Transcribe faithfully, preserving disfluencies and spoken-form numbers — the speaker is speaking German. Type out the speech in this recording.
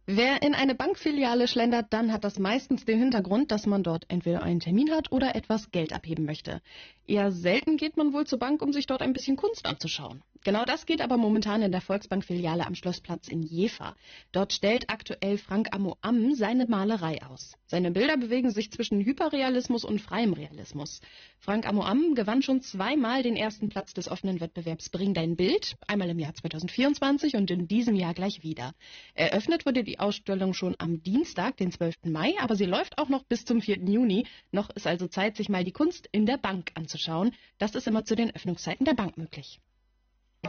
Wer in eine Bankfiliale schlendert, dann hat das meistens den Hintergrund, dass man dort entweder einen Termin hat oder etwas Geld abheben möchte. Eher selten geht man wohl zur Bank, um sich dort ein bisschen Kunst anzuschauen. Genau das geht aber momentan in der Volksbank-Filiale am Schlossplatz in Jever. Dort stellt aktuell Frank Amoam seine Malerei aus. Seine Bilder bewegen sich zwischen Hyperrealismus und freiem Realismus. Frank Amoam gewann schon zweimal den ersten Platz des offenen Wettbewerbs Bring dein Bild, einmal im Jahr zweitausendvierundzwanzig und in diesem Jahr gleich wieder. Eröffnet wurde die Ausstellung schon am Dienstag, den zwölften Mai, aber sie läuft auch noch bis zum vierten Juni. Noch ist also Zeit, sich mal die Kunst in der Bank anzuschauen. Das ist immer zu den Öffnungszeiten der Bank möglich.